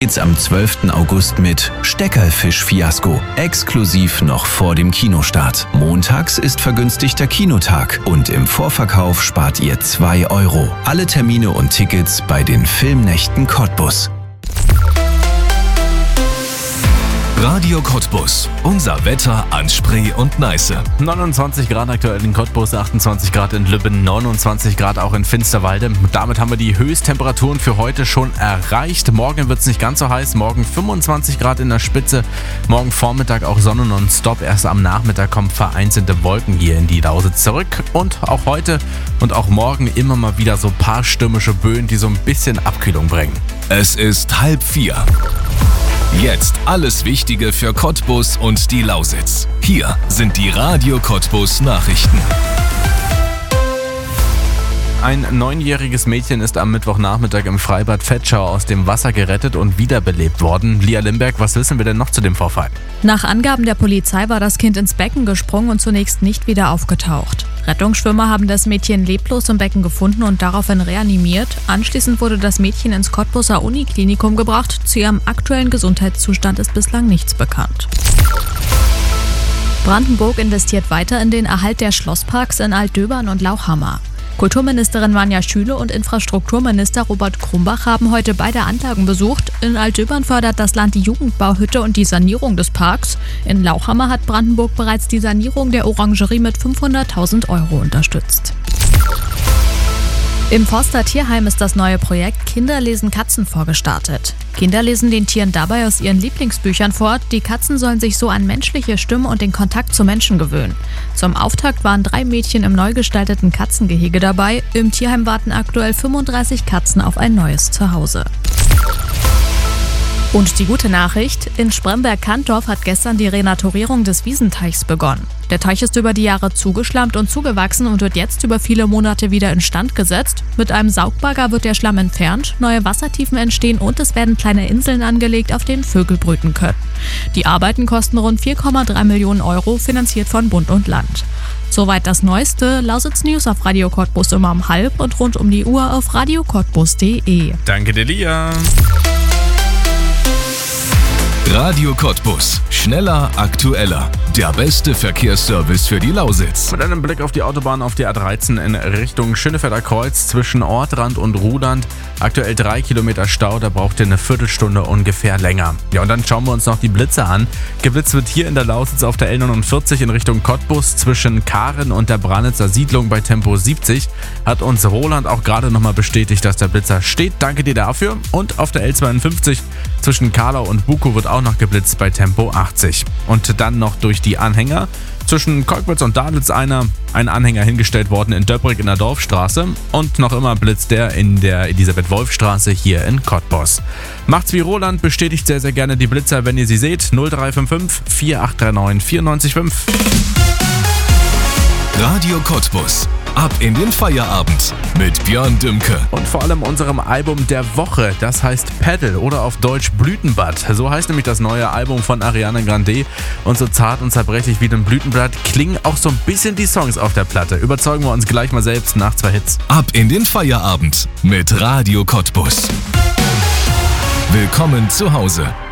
geht's am 12. August mit Steckerlfisch-Fiasko. Exklusiv noch vor dem Kinostart. Montags ist vergünstigter Kinotag und im Vorverkauf spart ihr 2 €. Alle Termine und Tickets bei den Filmnächten Cottbus. Radio Cottbus. Unser Wetter an Spree und Neiße. 29 Grad aktuell in Cottbus, 28 Grad in Lübben, 29 Grad auch in Finsterwalde. Damit haben wir die Höchsttemperaturen für heute schon erreicht. Morgen wird es nicht ganz so heiß. Morgen 25 Grad in der Spitze. Morgen Vormittag auch Sonne nonstop. Erst am Nachmittag kommen vereinzelte Wolken hier in die Lausitz zurück. Und auch heute und auch morgen immer mal wieder so ein paar stürmische Böen, die so ein bisschen Abkühlung bringen. Es ist 3:30. Jetzt alles Wichtige für Cottbus und die Lausitz. Hier sind die Radio Cottbus Nachrichten. Ein 9-jähriges Mädchen ist am Mittwochnachmittag im Freibad Vetschau aus dem Wasser gerettet und wiederbelebt worden. Lia Limberg, was wissen wir denn noch zu dem Vorfall? Nach Angaben der Polizei war das Kind ins Becken gesprungen und zunächst nicht wieder aufgetaucht. Rettungsschwimmer haben das Mädchen leblos im Becken gefunden und daraufhin reanimiert. Anschließend wurde das Mädchen ins Cottbuser Uniklinikum gebracht. Zu ihrem aktuellen Gesundheitszustand ist bislang nichts bekannt. Brandenburg investiert weiter in den Erhalt der Schlossparks in Altdöbern und Lauchhammer. Kulturministerin Vanja Schüle und Infrastrukturminister Robert Krumbach haben heute beide Anlagen besucht. In Altdöbern fördert das Land die Jugendbauhütte und die Sanierung des Parks. In Lauchhammer hat Brandenburg bereits die Sanierung der Orangerie mit 500.000 € unterstützt. Im Forster Tierheim ist das neue Projekt Kinder lesen Katzen vorgestartet. Kinder lesen den Tieren dabei aus ihren Lieblingsbüchern vor. Die Katzen sollen sich so an menschliche Stimme und den Kontakt zu Menschen gewöhnen. Zum Auftakt waren 3 Mädchen im neu gestalteten Katzengehege dabei. Im Tierheim warten aktuell 35 Katzen auf ein neues Zuhause. Und die gute Nachricht, in Spremberg-Kantdorf hat gestern die Renaturierung des Wiesenteichs begonnen. Der Teich ist über die Jahre zugeschlammt und zugewachsen und wird jetzt über viele Monate wieder instand gesetzt. Mit einem Saugbagger wird der Schlamm entfernt, neue Wassertiefen entstehen und es werden kleine Inseln angelegt, auf denen Vögel brüten können. Die Arbeiten kosten rund 4,3 Millionen €, finanziert von Bund und Land. Soweit das Neueste. Lausitz News auf Radio Cottbus immer um 12:30 und rund um die Uhr auf radiocottbus.de. Danke dir, Lia. Radio Cottbus. Schneller, aktueller. Der beste Verkehrsservice für die Lausitz. Mit einem Blick auf die Autobahn auf die A13 in Richtung Schönefelder Kreuz zwischen Ortrand und Ruhland. Aktuell 3 Kilometer Stau, da braucht ihr eine Viertelstunde ungefähr länger. Ja, und dann schauen wir uns noch die Blitze an. Geblitzt wird hier in der Lausitz auf der L49 in Richtung Cottbus zwischen Karen und der Branitzer Siedlung bei Tempo 70. Hat uns Roland auch gerade nochmal bestätigt, dass der Blitzer steht. Danke dir dafür. Und auf der L52 zwischen Karlau und Bukow wird auch noch geblitzt bei Tempo 80. Und dann noch durch die Anhänger. Zwischen Kolkwitz und Dahlitz ein Anhänger hingestellt worden in Döbrig in der Dorfstraße. Und noch immer blitzt der in der Elisabeth-Wolf-Straße hier in Cottbus. Macht's wie Roland, bestätigt sehr, sehr gerne die Blitzer, wenn ihr sie seht. 0355 4839 94,5. Radio Cottbus. Ab in den Feierabend mit Björn Dümke. Und vor allem unserem Album der Woche, das heißt Paddle oder auf Deutsch Blütenbad. So heißt nämlich das neue Album von Ariana Grande. Und so zart und zerbrechlich wie ein Blütenblatt klingen auch so ein bisschen die Songs auf der Platte. Überzeugen wir uns gleich mal selbst nach 2 Hits. Ab in den Feierabend mit Radio Cottbus. Willkommen zu Hause.